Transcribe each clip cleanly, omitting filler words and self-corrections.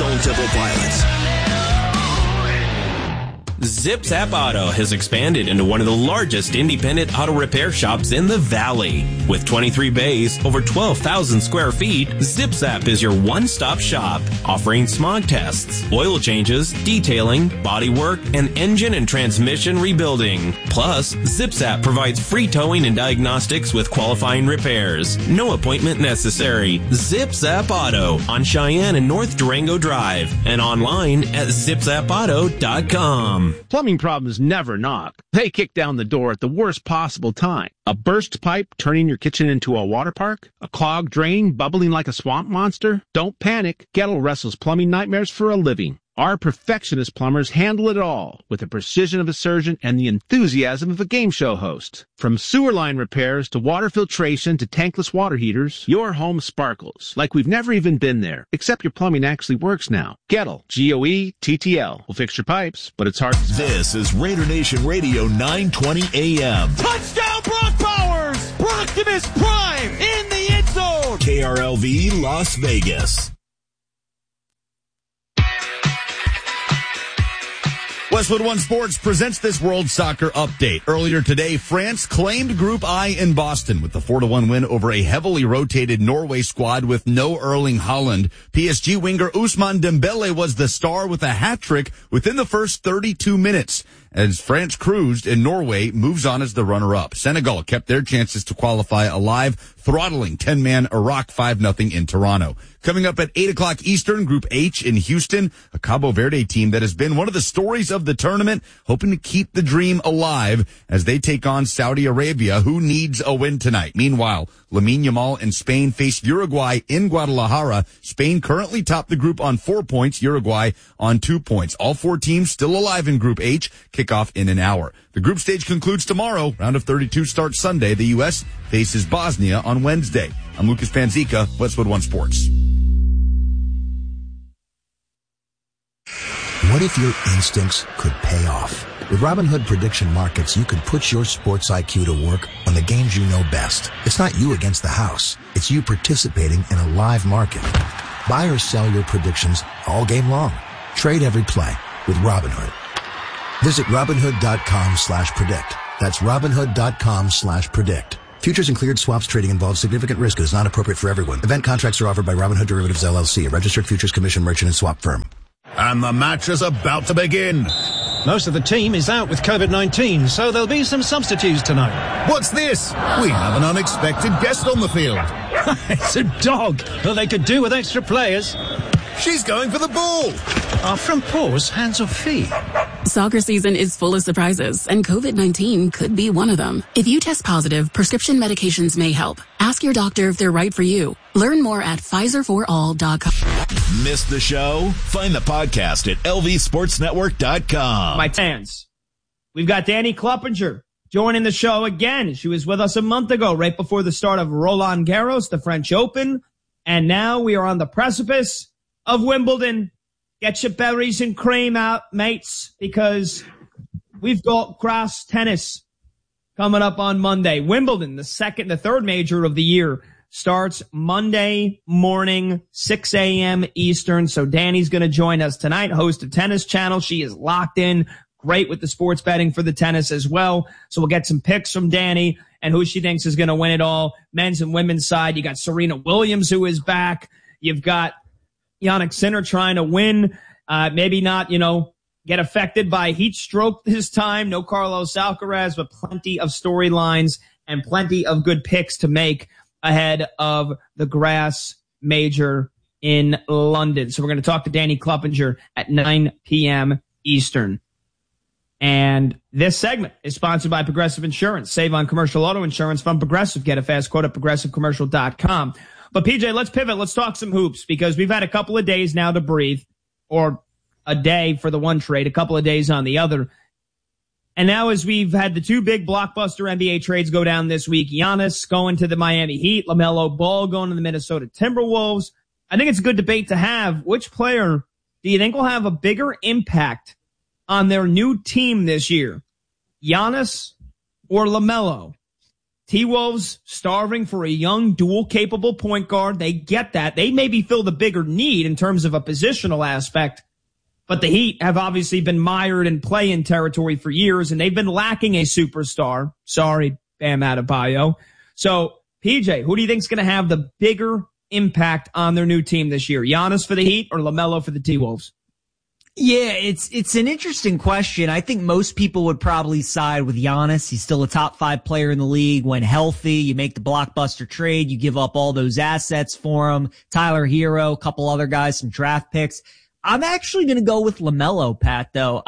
Stone Temple Pilots. Zip Zap Auto has expanded into one of the largest independent auto repair shops in the Valley. With 23 bays, over 12,000 square feet, Zip Zap is your one-stop shop, offering smog tests, oil changes, detailing, body work, and engine and transmission rebuilding. Plus, Zip Zap provides free towing and diagnostics with qualifying repairs. No appointment necessary. Zip Zap Auto on Cheyenne and North Durango Drive and online at zipzapauto.com. Plumbing problems never knock. They kick down the door at the worst possible time. A burst pipe turning your kitchen into a water park? A clogged drain bubbling like a swamp monster? Don't panic. Gettle wrestles plumbing nightmares for a living. Our perfectionist plumbers handle it all with the precision of a surgeon and the enthusiasm of a game show host. From sewer line repairs to water filtration to tankless water heaters, your home sparkles like we've never even been there, except your plumbing actually works now. Gettle, Goettl, will fix your pipes, but it's hard to... This is Raider Nation Radio 920 AM. Touchdown Brock Bowers! Proctimus Prime in the end zone! KRLV Las Vegas. Westwood One Sports presents this World Soccer update. Earlier today, France claimed Group I in Boston with the 4-1 win over a heavily rotated Norway squad with no Erling Haaland. PSG winger Ousmane Dembele was the star with a hat-trick within the first 32 minutes. As France cruised and Norway moves on as the runner-up. Senegal kept their chances to qualify alive, throttling 10-man Iraq 5-0 in Toronto. Coming up at 8 o'clock Eastern, Group H in Houston, a Cabo Verde team that has been one of the stories of the tournament, hoping to keep the dream alive as they take on Saudi Arabia, who needs a win tonight. Meanwhile, Lamine Yamal and Spain face Uruguay in Guadalajara. Spain currently top the group on 4 points, Uruguay on 2 points. All four teams still alive in Group H. Kickoff in an hour. The group stage concludes tomorrow. Round of 32 starts Sunday. The U.S. faces Bosnia on Wednesday. I'm Lucas Panzica, Westwood One Sports. What if your instincts could pay off? With Robinhood Prediction Markets, you could put your sports IQ to work on the games you know best. It's not you against the house. It's you participating in a live market. Buy or sell your predictions all game long. Trade every play with Robinhood. Visit Robinhood.com/predict. That's Robinhood.com/predict. Futures and cleared swaps trading involves significant risk and is not appropriate for everyone. Event contracts are offered by Robinhood Derivatives LLC, a registered futures commission merchant and swap firm. And the match is about to begin. Most of the team is out with COVID-19, so there'll be some substitutes tonight. What's this? We have an unexpected guest on the field. It's a dog. Well, they could do with extra players. She's going for the ball. Are front paws hands or feet? Soccer season is full of surprises, and COVID-19 could be one of them. If you test positive, prescription medications may help. Ask your doctor if they're right for you. Learn more at PfizerForAll.com. Missed the show? Find the podcast at lvsportsnetwork.com. My fans, we've got Danny Kloppinger joining the show again. She was with us a month ago, right before the start of Roland Garros, the French Open. And now we are on the precipice of Wimbledon. Get your berries and cream out, mates, because we've got grass tennis coming up on Monday. Wimbledon, the third major of the year, starts Monday morning, 6 a.m. Eastern. So Danny's going to join us tonight, host of Tennis Channel. She is locked in, great with the sports betting for the tennis as well. So we'll get some picks from Danny and who she thinks is going to win it all, men's and women's side. You got Serena Williams, who is back. You've got Jannik Sinner trying to win, maybe not, get affected by heat stroke this time. No Carlos Alcaraz, but plenty of storylines and plenty of good picks to make ahead of the grass major in London. So we're going to talk to Danny Kloppinger at 9 p.m. Eastern. And this segment is sponsored by Progressive Insurance. Save on commercial auto insurance from Progressive. Get a fast quote at progressivecommercial.com. But PJ, let's pivot. Let's talk some hoops because we've had a couple of days now to breathe, or a day for the one trade, a couple of days on the other. And now as we've had the two big blockbuster NBA trades go down this week, Giannis going to the Miami Heat, LaMelo Ball going to the Minnesota Timberwolves, I think it's a good debate to have. Which player do you think will have a bigger impact on their new team this year? Giannis or LaMelo? T-Wolves starving for a young, dual-capable point guard. They get that. They maybe fill the bigger need in terms of a positional aspect. But the Heat have obviously been mired in play-in territory for years, and they've been lacking a superstar. Sorry, Bam Adebayo. So, PJ, who do you think is going to have the bigger impact on their new team this year? Giannis for the Heat or LaMelo for the T-Wolves? Yeah, it's an interesting question. I think most people would probably side with Giannis. He's still a top 5 player in the league when healthy. You make the blockbuster trade. You give up all those assets for him. Tyler Hero, a couple other guys, some draft picks. I'm actually going to go with LaMelo, Pat, though.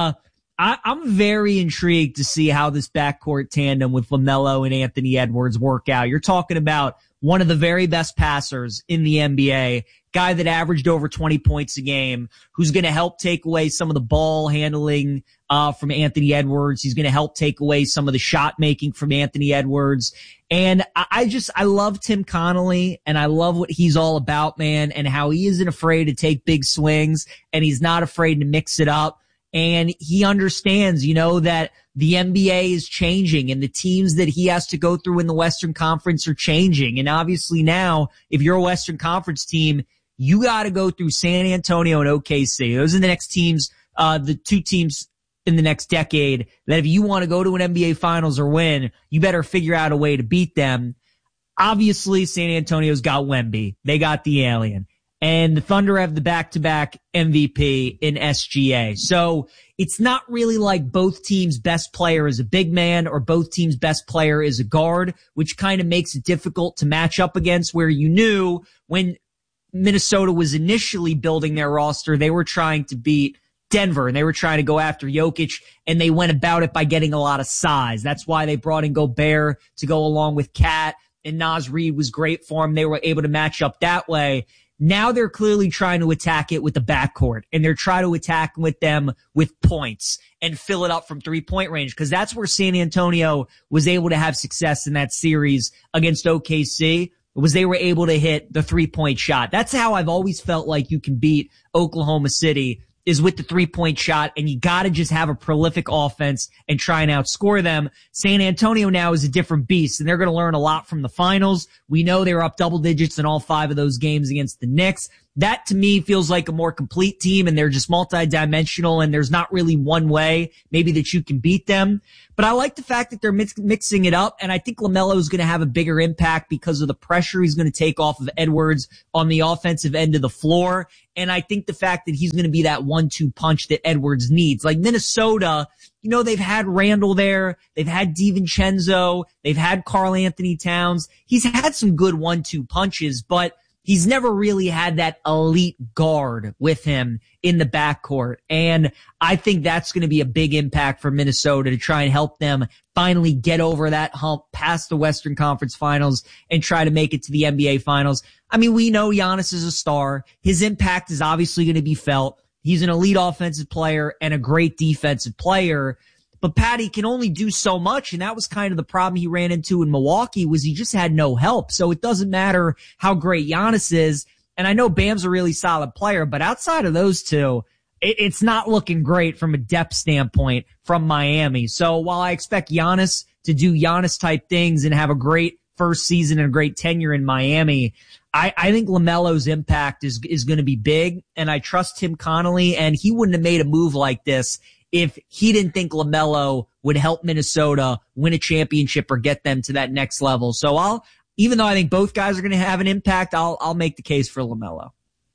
I'm very intrigued to see how this backcourt tandem with LaMelo and Anthony Edwards work out. You're talking about one of the very best passers in the NBA, guy that averaged over 20 points a game, who's going to help take away some of the ball handling from Anthony Edwards. He's going to help take away some of the shot making from Anthony Edwards. And I love Tim Connolly, and I love what he's all about, man, and how he isn't afraid to take big swings, and he's not afraid to mix it up. And he understands, that the NBA is changing and the teams that he has to go through in the Western Conference are changing. And obviously now, if you're a Western Conference team, you got to go through San Antonio and OKC. Those are the next teams, the two teams in the next decade that if you want to go to an NBA Finals or win, you better figure out a way to beat them. Obviously, San Antonio's got Wemby. They got the alien. And the Thunder have the back-to-back MVP in SGA. So it's not really like both teams' best player is a big man or both teams' best player is a guard, which kind of makes it difficult to match up against, where you knew when Minnesota was initially building their roster, they were trying to beat Denver and they were trying to go after Jokic, and they went about it by getting a lot of size. That's why they brought in Gobert to go along with Cat, and Naz Reid was great for him. They were able to match up that way. Now they're clearly trying to attack it with the backcourt, and they're trying to attack with them with points and fill it up from 3-point range, because that's where San Antonio was able to have success in that series against OKC, was they were able to hit the 3-point shot. That's how I've always felt like you can beat Oklahoma City, is with the 3-point shot, and you gotta just have a prolific offense and try and outscore them. San Antonio now is a different beast, and they're gonna learn a lot from the finals. We know they were up double digits in all 5 of those games against the Knicks. That to me feels like a more complete team, and they're just multi-dimensional, and there's not really one way maybe that you can beat them. But I like the fact that they're mixing it up, and I think LaMelo is going to have a bigger impact because of the pressure he's going to take off of Edwards on the offensive end of the floor. And I think the fact that he's going to be that 1-2 punch that Edwards needs. Like Minnesota, they've had Randall there. They've had DiVincenzo. They've had Karl Anthony Towns. He's had some good 1-2 punches, but he's never really had that elite guard with him in the backcourt. And I think that's going to be a big impact for Minnesota to try and help them finally get over that hump past the Western Conference Finals and try to make it to the NBA Finals. I mean, we know Giannis is a star. His impact is obviously going to be felt. He's an elite offensive player and a great defensive player. But Patty can only do so much, and that was kind of the problem he ran into in Milwaukee, was he just had no help. So it doesn't matter how great Giannis is, and I know Bam's a really solid player, but outside of those two, it's not looking great from a depth standpoint from Miami. So while I expect Giannis to do Giannis-type things and have a great first season and a great tenure in Miami, I think LaMelo's impact is going to be big, and I trust Tim Connolly, and he wouldn't have made a move like this if he didn't think LaMelo would help Minnesota win a championship or get them to that next level. So even though I think both guys are going to have an impact, I'll make the case for LaMelo.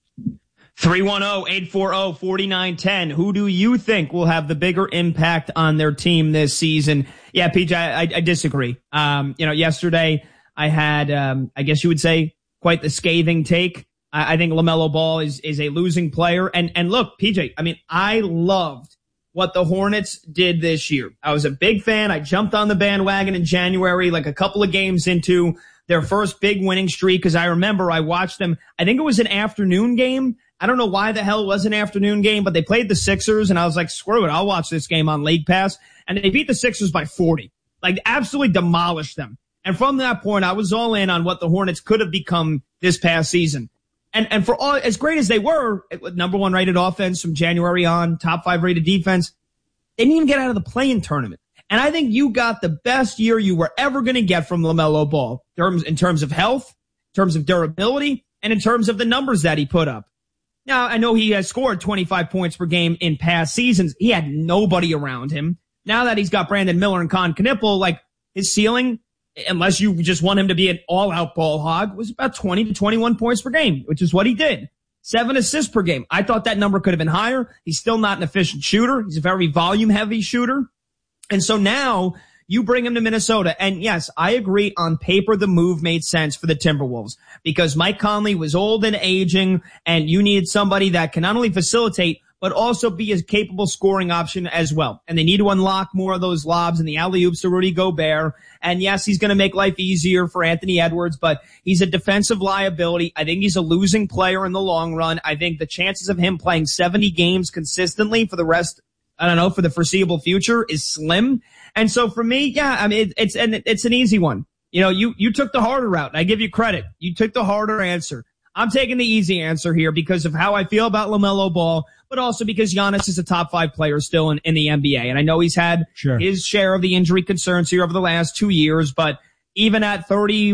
310-840-4910. Who do you think will have the bigger impact on their team this season? Yeah, PJ, I disagree. Yesterday I had, I guess you would say, quite the scathing take. I think LaMelo Ball is a losing player. And look, PJ, I mean, I loved what the Hornets did this year. I was a big fan. I jumped on the bandwagon in January, like a couple of games into their first big winning streak, because I remember I watched them. I think it was an afternoon game. I don't know why the hell it was an afternoon game, but they played the Sixers, and I was like, screw it, I'll watch this game on League Pass. And they beat the Sixers by 40. Like, absolutely demolished them. And from that point, I was all in on what the Hornets could have become this past season. And for all, as great as they were, number 1 rated offense from January on, top 5 rated defense, they didn't even get out of the play-in tournament. And I think you got the best year you were ever going to get from LaMelo Ball in terms of health, in terms of durability, and in terms of the numbers that he put up. Now, I know he has scored 25 points per game in past seasons. He had nobody around him. Now that he's got Brandon Miller and Con Knippel, like his ceiling, unless you just want him to be an all-out ball hog, was about 20 to 21 points per game, which is what he did. 7 assists per game. I thought that number could have been higher. He's still not an efficient shooter. He's a very volume-heavy shooter. And so now you bring him to Minnesota. And yes, I agree, on paper the move made sense for the Timberwolves because Mike Conley was old and aging, and you needed somebody that can not only facilitate but also be a capable scoring option as well. And they need to unlock more of those lobs and the alley-oops to Rudy Gobert. And yes, he's going to make life easier for Anthony Edwards, but he's a defensive liability. I think he's a losing player in the long run. I think the chances of him playing 70 games consistently for the rest, for the foreseeable future is slim. And so for me, yeah, I mean, it's an easy one. You took the harder route, and I give you credit. You took the harder answer. I'm taking the easy answer here because of how I feel about LaMelo Ball, but also because Giannis is a top 5 player still in the NBA. And I know he's had his share of the injury concerns here over the last 2 years, but even at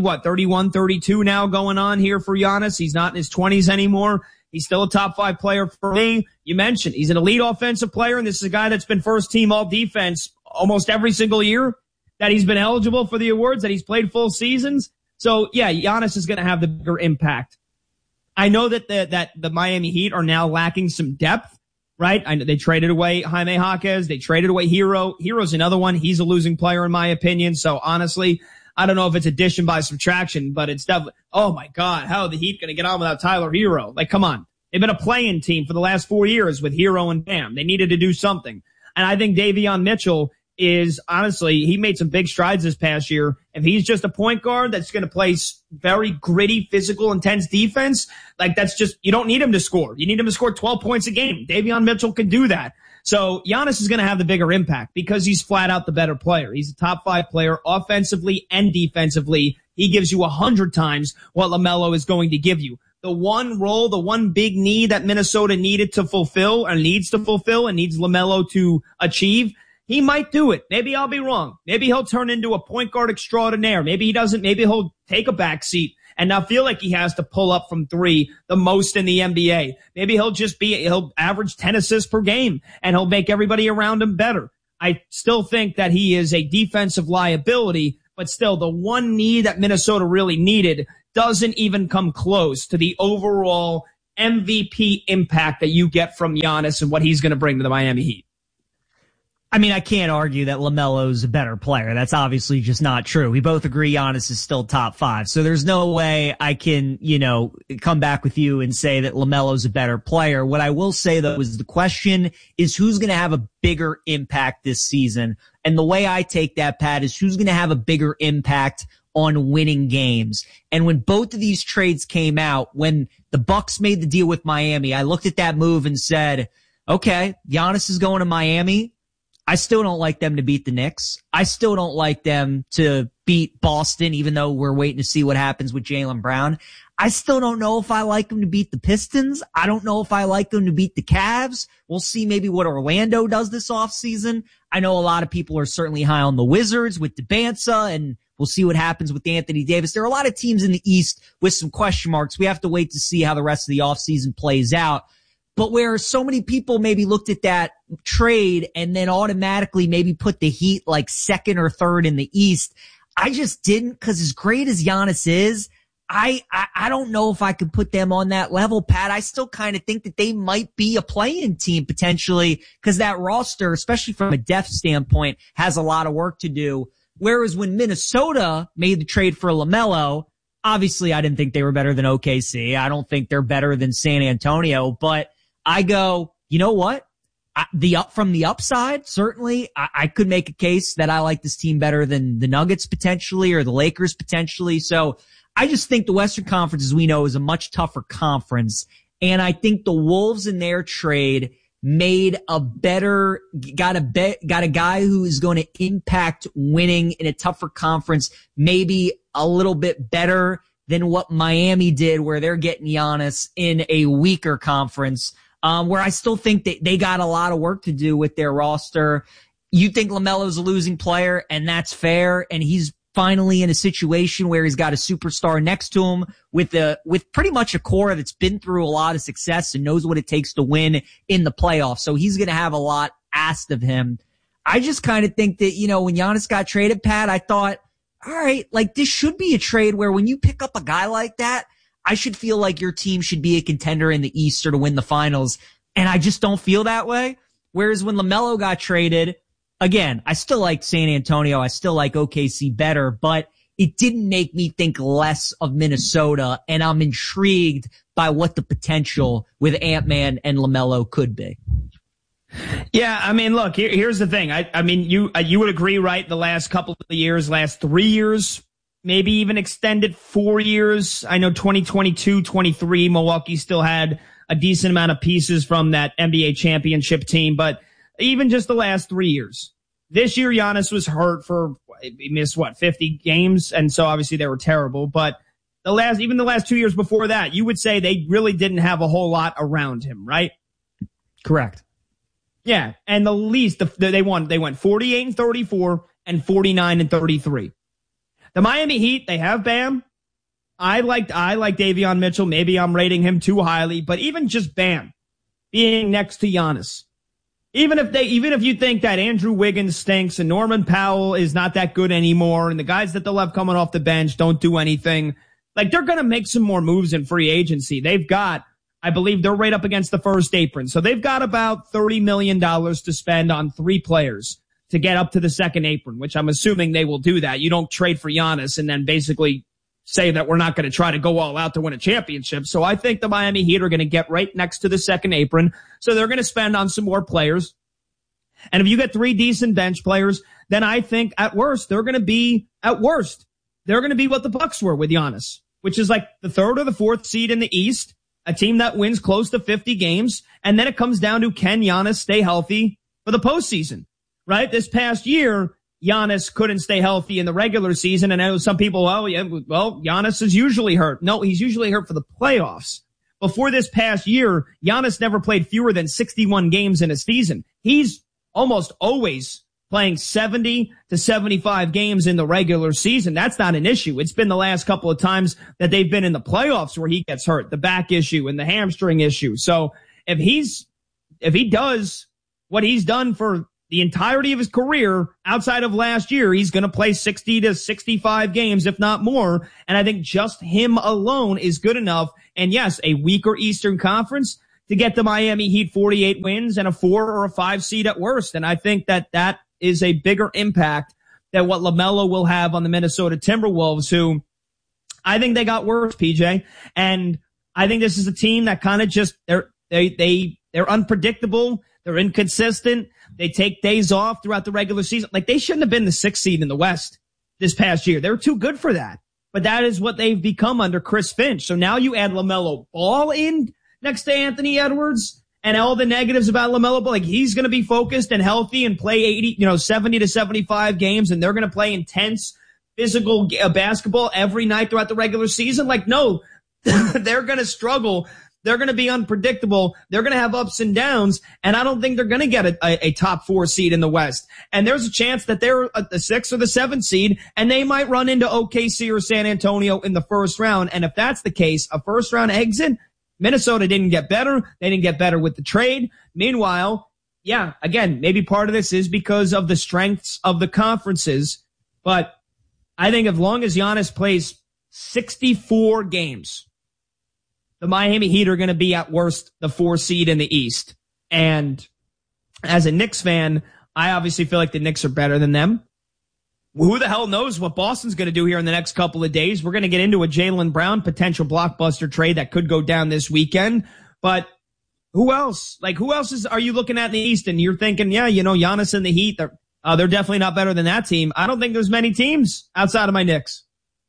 31, 32 now going on here for Giannis, he's not in his 20s anymore. He's still a top 5 player for me. You mentioned he's an elite offensive player, and this is a guy that's been first team all defense almost every single year that he's been eligible for the awards, that he's played full seasons. So yeah, Giannis is going to have the bigger impact. I know that the Miami Heat are now lacking some depth, right? I know they traded away Jaime Jaquez. They traded away Hero. Hero's another one. He's a losing player in my opinion. So honestly, I don't know if it's addition by subtraction, but it's definitely, oh my God, how are the Heat going to get on without Tyler Hero? Like, come on. They've been a play-in team for the last 4 years with Hero and Bam. They needed to do something. And I think Davion Mitchell is, honestly, he made some big strides this past year. If he's just a point guard that's going to play very gritty, physical, intense defense, like that's just, you don't need him to score. You need him to score 12 points a game. Davion Mitchell can do that. So Giannis is going to have the bigger impact because he's flat out the better player. He's a top 5 player offensively and defensively. He gives you 100 times what LaMelo is going to give you. The one role, the one big need that Minnesota needed to fulfill or needs to fulfill and needs LaMelo to achieve, he might do it. Maybe I'll be wrong. Maybe he'll turn into a point guard extraordinaire. Maybe he doesn't. Maybe he'll take a back seat and not feel like he has to pull up from 3 the most in the NBA. Maybe he'll average 10 assists per game and he'll make everybody around him better. I still think that he is a defensive liability, but still the one need that Minnesota really needed doesn't even come close to the overall MVP impact that you get from Giannis and what he's going to bring to the Miami Heat. I mean, I can't argue that LaMelo's a better player. That's obviously just not true. We both agree Giannis is still top 5. So there's no way I can, come back with you and say that LaMelo's a better player. What I will say, though, is the question is who's going to have a bigger impact this season. And the way I take that, Pat, is who's going to have a bigger impact on winning games. And when both of these trades came out, when the Bucks made the deal with Miami, I looked at that move and said, okay, Giannis is going to Miami. I still don't like them to beat the Knicks. I still don't like them to beat Boston, even though we're waiting to see what happens with Jaylen Brown. I still don't know if I like them to beat the Pistons. I don't know if I like them to beat the Cavs. We'll see maybe what Orlando does this offseason. I know a lot of people are certainly high on the Wizards with DeBanza, and we'll see what happens with Anthony Davis. There are a lot of teams in the East with some question marks. We have to wait to see how the rest of the offseason plays out. But where so many people maybe looked at that trade and then automatically maybe put the Heat like second or third in the East, I just didn't, because as great as Giannis is, I don't know if I could put them on that level, Pat. I still kind of think that they might be a play-in team potentially, because that roster, especially from a depth standpoint, has a lot of work to do. Whereas when Minnesota made the trade for LaMelo, obviously I didn't think they were better than OKC. I don't think they're better than San Antonio, but I go, you know what? From the upside, certainly, I could make a case that I like this team better than the Nuggets potentially or the Lakers potentially. So I just think the Western Conference, as we know, is a much tougher conference. And I think the Wolves in their trade made got a guy who is going to impact winning in a tougher conference, maybe a little bit better than what Miami did, where they're getting Giannis in a weaker conference. Where I still think that they got a lot of work to do with their roster. you think LaMelo's a losing player, and that's fair, and he's finally in a situation where he's got a superstar next to him with pretty much a core that's been through a lot of success and knows what it takes to win in the playoffs. So he's going to have a lot asked of him. I just kind of think that, when Giannis got traded, Pat, I thought, all right, like this should be a trade where when you pick up a guy like that, I should feel like your team should be a contender in the East or to win the finals. And I just don't feel that way. Whereas when LaMelo got traded, again, I still like San Antonio. I still like OKC better, but it didn't make me think less of Minnesota. And I'm intrigued by what the potential with Ant-Man and LaMelo could be. Yeah, I mean, look, here's the thing. I mean, you would agree, right? The last couple of years, last 3 years, maybe even extended 4 years. I know 2022, 23, Milwaukee still had a decent amount of pieces from that NBA championship team, but even just the last 3 years. This year, Giannis was hurt he missed 50 games. And so obviously they were terrible, but even the last 2 years before that, you would say they really didn't have a whole lot around him, right? Correct. Yeah, and the least they went 48-34 and 49-33. The Miami Heat, they have Bam. I like Davion Mitchell. Maybe I'm rating him too highly, but even just Bam being next to Giannis, even if you think that Andrew Wiggins stinks and Norman Powell is not that good anymore, and the guys that they'll have coming off the bench don't do anything, like they're gonna make some more moves in free agency. I believe they're right up against the first apron. So they've got about $30 million to spend on 3 players to get up to the second apron, which I'm assuming they will do that. You don't trade for Giannis and then basically say that we're not going to try to go all out to win a championship. So I think the Miami Heat are going to get right next to the second apron. So they're going to spend on some more players. And if you get 3 decent bench players, then I think at worst, they're going to be what the Bucks were with Giannis, which is like the 3rd or the 4th seed in the East. A team that wins close to 50 games, and then it comes down to can Giannis stay healthy for the postseason, right? This past year, Giannis couldn't stay healthy in the regular season, and I know some people, Giannis is usually hurt. No, he's usually hurt for the playoffs. Before this past year, Giannis never played fewer than 61 games in a season. He's almost always playing 70 to 75 games in the regular season. That's not an issue. It's been the last couple of times that they've been in the playoffs where he gets hurt, the back issue and the hamstring issue. So if he does what he's done for the entirety of his career outside of last year, he's going to play 60 to 65 games, if not more. And I think just him alone is good enough. And yes, a weaker Eastern Conference to get the Miami Heat 48 wins and a 4 or a 5 seed at worst. And I think that is a bigger impact than what LaMelo will have on the Minnesota Timberwolves, who I think they got worse, PJ. And I think this is a team that kind of just, they're unpredictable. They're inconsistent. They take days off throughout the regular season. Like they shouldn't have been the 6th seed in the West this past year. They were too good for that. But that is what they've become under Chris Finch. So now you add LaMelo Ball in next to Anthony Edwards. And all the negatives about LaMelo Ball, like he's going to be focused and healthy and play 70 to 75 games, and they're going to play intense physical basketball every night throughout the regular season. Like, no, they're going to struggle. They're going to be unpredictable. They're going to have ups and downs, and I don't think they're going to get a top 4 seed in the West. And there's a chance that they're the 6th or the 7th seed, and they might run into OKC or San Antonio in the first round. And if that's the case, a first round exit, Minnesota didn't get better. They didn't get better with the trade. Meanwhile, yeah, again, maybe part of this is because of the strengths of the conferences. But I think as long as Giannis plays 64 games, the Miami Heat are going to be at worst the 4 seed in the East. And as a Knicks fan, I obviously feel like the Knicks are better than them. Who the hell knows what Boston's going to do here in the next couple of days? We're going to get into a Jaylen Brown potential blockbuster trade that could go down this weekend. But who else? Like, who else are you looking at in the East? And you're thinking, yeah, Giannis and the Heat, they're definitely not better than that team. I don't think there's many teams outside of my Knicks.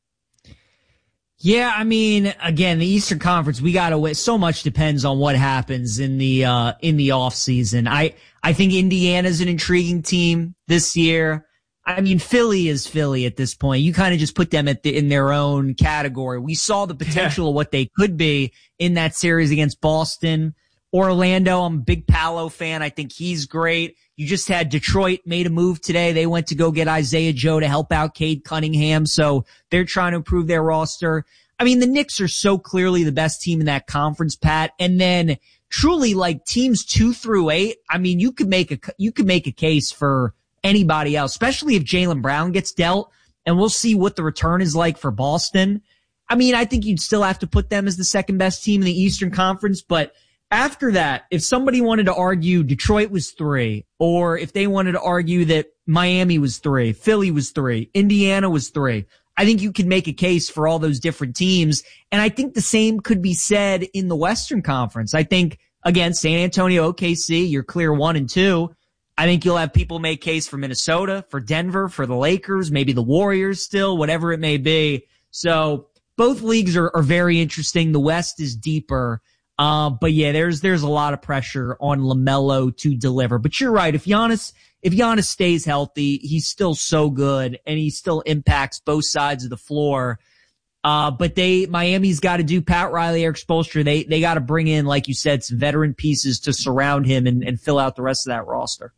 Yeah, I mean, again, the Eastern Conference, we gotta wait. So much depends on what happens in the off season. I think Indiana's an intriguing team this year. I mean, Philly is Philly at this point. You kind of just put them in their own category. We saw the potential of what they could be in that series against Boston. Orlando, I'm a big Paolo fan. I think he's great. You just had Detroit made a move today. They went to go get Isaiah Joe to help out Cade Cunningham. So they're trying to improve their roster. I mean, the Knicks are so clearly the best team in that conference, Pat. And then truly like teams 2 through 8. I mean, you could make a case for anybody else, especially if Jaylen Brown gets dealt, and we'll see what the return is like for Boston. I mean, I think you'd still have to put them as the second best team in the Eastern Conference, but after that, if somebody wanted to argue Detroit was 3, or if they wanted to argue that Miami was 3, Philly was 3, Indiana was 3, I think you can make a case for all those different teams. And I think the same could be said in the Western Conference. I think, again, San Antonio, OKC, you're clear 1 and 2. I think you'll have people make case for Minnesota, for Denver, for the Lakers, maybe the Warriors still, whatever it may be. So both leagues are very interesting. The West is deeper. But yeah, there's a lot of pressure on LaMelo to deliver. But you're right. If Giannis stays healthy, he's still so good and he still impacts both sides of the floor. But Miami's got to do Pat Riley, Eric Spoelstra. They got to bring in, like you said, some veteran pieces to surround him and fill out the rest of that roster.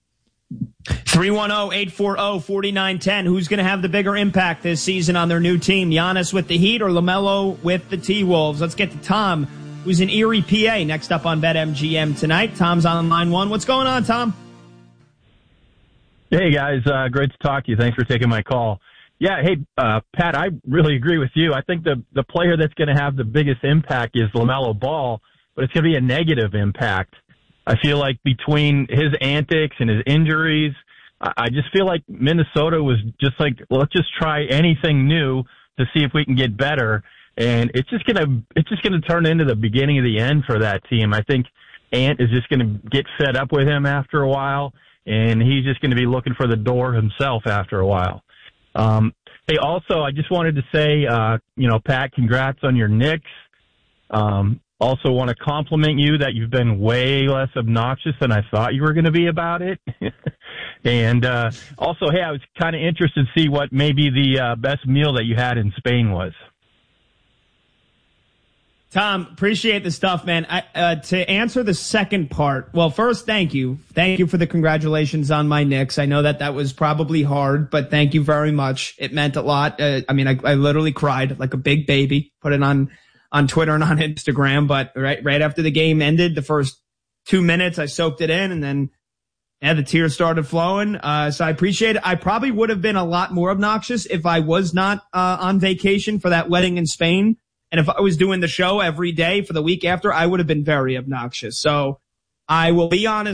310-840-4910. Who's going to have the bigger impact this season on their new team? Giannis with the Heat or LaMelo with the T-Wolves? Let's get to Tom, who's in Erie, PA, next up on BetMGM tonight. Tom's on line 1. What's going on, Tom? Hey, guys. Great to talk to you. Thanks for taking my call. Yeah, hey, Pat, I really agree with you. I think the player that's going to have the biggest impact is LaMelo Ball, but it's going to be a negative impact. I feel like between his antics and his injuries, I just feel like Minnesota was just like, well, let's just try anything new to see if we can get better. And it's just gonna turn into the beginning of the end for that team. I think Ant is just gonna get fed up with him after a while, and he's just gonna be looking for the door himself after a while. Hey, also, I just wanted to say, Pat, congrats on your Knicks. Also want to compliment you that you've been way less obnoxious than I thought you were going to be about it. And also, hey, I was kind of interested to see what maybe the best meal that you had in Spain was. Tom, appreciate the stuff, man. To answer the second part, well, first, thank you. Thank you for the congratulations on my Knicks. I know that was probably hard, but thank you very much. It meant a lot. I literally cried like a big baby, put it on Twitter and on Instagram, but right after the game ended, the first 2 minutes, I soaked it in, and then the tears started flowing. So I appreciate it. I probably would have been a lot more obnoxious if I was not on vacation for that wedding in Spain. And if I was doing the show every day for the week after, I would have been very obnoxious. So I will be honest.